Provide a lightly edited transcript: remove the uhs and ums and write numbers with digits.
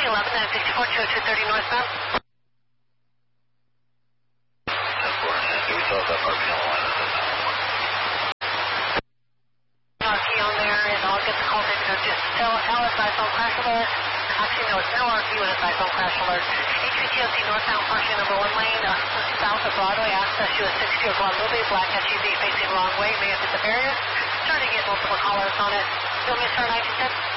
11 and 64, 230 northbound. 10-4, we still have that RP on the line. RP on there, and I'll get the call taken. Just tell us iPhone crash alert. Actually, no, it's no RP when it's iPhone crash alert. HVTOC northbound portion number 1 lane, south of Broadway, access to a 60 or Guadalupe, black SUV facing wrong way, may have hit the barrier. Trying to get multiple callers on it. You want me to start 1910?